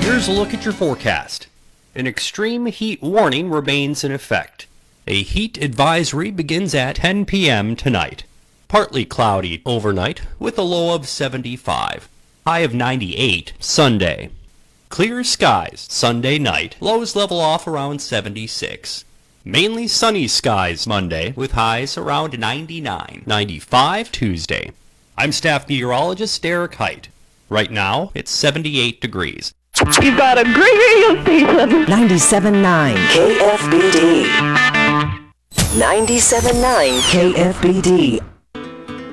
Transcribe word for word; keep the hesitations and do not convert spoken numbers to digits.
Here's a look at your forecast. An extreme heat warning remains in effect. A heat advisory begins at ten p m tonight. Partly cloudy overnight with a low of seventy-five. High of ninety-eight Sunday. Clear skies Sunday night. Lows level off around seventy-six. Mainly sunny skies Monday with highs around ninety-nine. ninety-five Tuesday. I'm staff meteorologist Derek Height. Right now, it's seventy-eight degrees. You've got a great radio station. ninety-seven point nine K F B D. ninety-seven point nine K F B D.